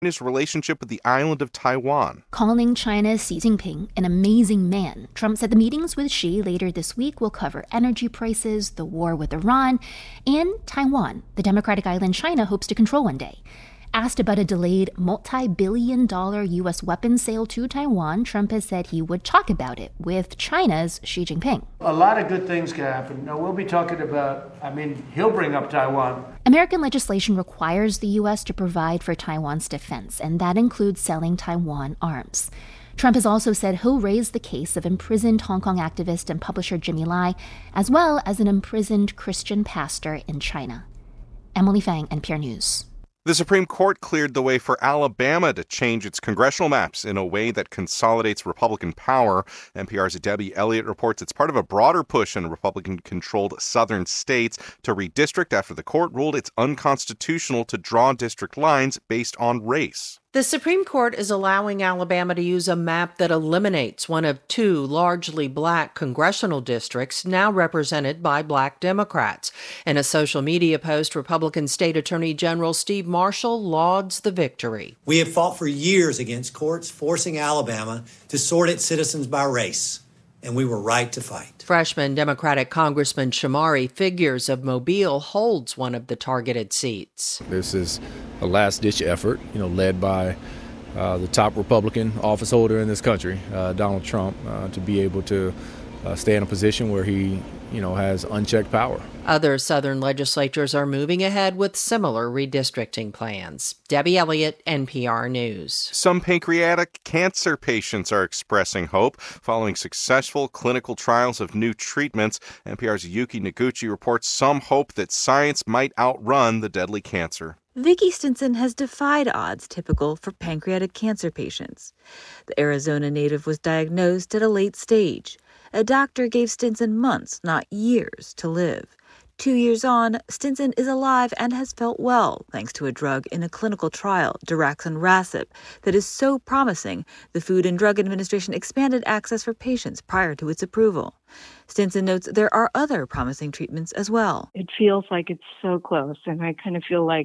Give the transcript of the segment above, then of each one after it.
China's relationship with the island of Taiwan. Calling China's Xi Jinping an amazing man, Trump said the meetings with Xi later this week will cover energy prices, the war with Iran, and Taiwan, the democratic island China hopes to control one day. Asked about a delayed multi-billion-dollar U.S. weapons sale to Taiwan, Trump has said he would talk about it with China's Xi Jinping. A lot of good things can happen. Now, we'll be talking about, he'll bring up Taiwan. American legislation requires the U.S. to provide for Taiwan's defense, and that includes selling Taiwan arms. Trump has also said he'll raise the case of imprisoned Hong Kong activist and publisher Jimmy Lai, as well as an imprisoned Christian pastor in China. Emily Fang, NPR News. The Supreme Court cleared the way for Alabama to change its congressional maps in a way that consolidates Republican power. NPR's Debbie Elliott reports it's part of a broader push in Republican-controlled southern states to redistrict after the court ruled it's unconstitutional to draw district lines based on race. The Supreme Court is allowing Alabama to use a map that eliminates one of two largely black congressional districts now represented by black Democrats. In a social media post, Republican State Attorney General Steve Marshall lauds the victory. We have fought for years against courts forcing Alabama to sort its citizens by race, and we were right to fight. Freshman Democratic Congressman Shamari Figures of Mobile holds one of the targeted seats. This is a last-ditch effort, led by the top Republican office holder in this country, Donald Trump, to be able to stay in a position where he, has unchecked power. Other Southern legislatures are moving ahead with similar redistricting plans. Debbie Elliott, NPR News. Some pancreatic cancer patients are expressing hope following successful clinical trials of new treatments. NPR's Yuki Noguchi reports some hope that science might outrun the deadly cancer. Vicki Stinson has defied odds typical for pancreatic cancer patients. The Arizona native was diagnosed at a late stage. A doctor gave Stinson months, not years, to live. 2 years on, Stinson is alive and has felt well thanks to a drug in a clinical trial, daraxonrasib, that is so promising the Food and Drug Administration expanded access for patients prior to its approval. Stinson notes there are other promising treatments as well. It feels like it's so close, and I kind of feel like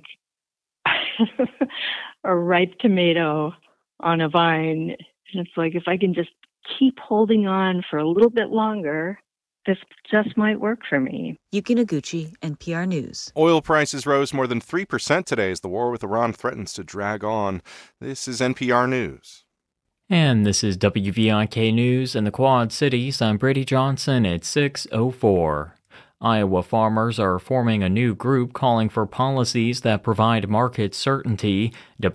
a ripe tomato on a vine. And it's like, if I can just keep holding on for a little bit longer, this just might work for me. Yuki Noguchi, NPR News. Oil prices rose more than 3% today as the war with Iran threatens to drag on. This is NPR News. And this is WVIK News in the Quad Cities. I'm Brady Johnson at 6:04. Iowa farmers are forming a new group calling for policies that provide market certainty.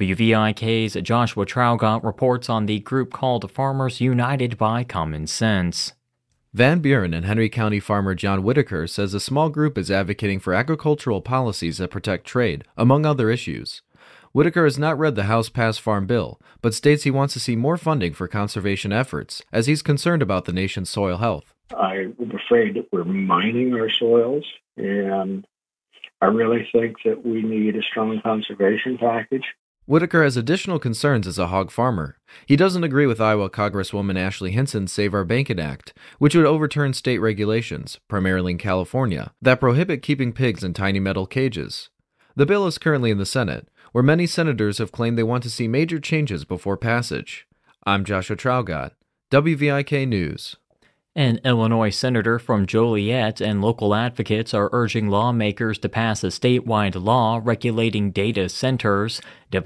WVIK's Joshua Traugott reports on the group called Farmers United by Common Sense. Van Buren and Henry County farmer John Whitaker says a small group is advocating for agricultural policies that protect trade, among other issues. Whitaker has not read the House-passed Farm Bill, but states he wants to see more funding for conservation efforts, as he's concerned about the nation's soil health. I'm afraid that we're mining our soils, and I really think that we need a strong conservation package. Whitaker has additional concerns as a hog farmer. He doesn't agree with Iowa Congresswoman Ashley Hinson's Save Our Bacon Act, which would overturn state regulations, primarily in California, that prohibit keeping pigs in tiny metal cages. The bill is currently in the Senate, where many senators have claimed they want to see major changes before passage. I'm Joshua Traugott, WVIK News. An Illinois senator from Joliet and local advocates are urging lawmakers to pass a statewide law regulating data centers.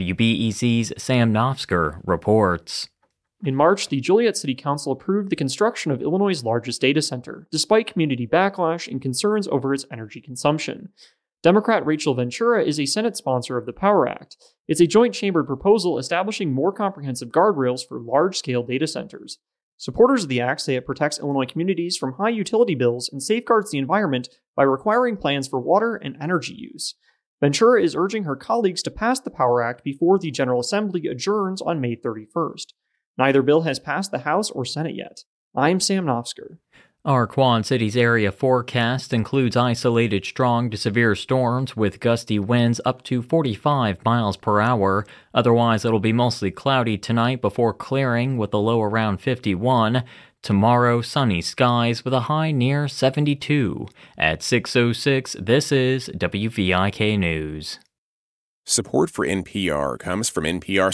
WBEZ's Sam Nofsker reports. In March, the Joliet City Council approved the construction of Illinois' largest data center, despite community backlash and concerns over its energy consumption. Democrat Rachel Ventura is a Senate sponsor of the Power Act. It's a joint-chambered proposal establishing more comprehensive guardrails for large-scale data centers. Supporters of the act say it protects Illinois communities from high utility bills and safeguards the environment by requiring plans for water and energy use. Ventura is urging her colleagues to pass the Power Act before the General Assembly adjourns on May 31st. Neither bill has passed the House or Senate yet. I'm Sam Nofsker. Our Quad Cities area forecast includes isolated strong to severe storms with gusty winds up to 45 miles per hour. Otherwise, it'll be mostly cloudy tonight before clearing with a low around 51. Tomorrow, sunny skies with a high near 72. At 6:06, this is WVIK News. Support for NPR comes from NPR